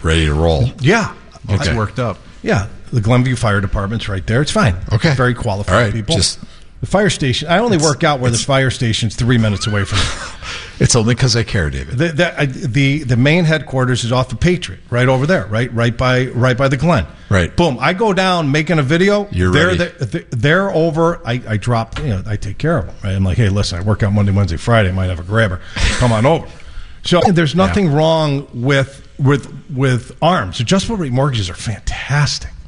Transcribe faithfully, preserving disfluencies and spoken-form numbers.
ready to roll. Yeah. It's Okay. worked up. Yeah. The Glenview Fire Department's right there. It's fine. Okay. Very qualified All right. people. Just- the fire station. I only work out where the fire station's three minutes away from me. It's only because I care, David. The, the, I- the the main headquarters is off the Patriot, right over there, right right by right by the Glen. Right. Boom. I go down making a video. You're they're, ready. They're, they're over. I, I drop. You know, I take care of them. Right? I'm like, hey, listen, I work out Monday, Wednesday, Friday. I might have a grabber. Come on over. So there's nothing wrong with with with arms. Adjustable rate mortgages are fantastic.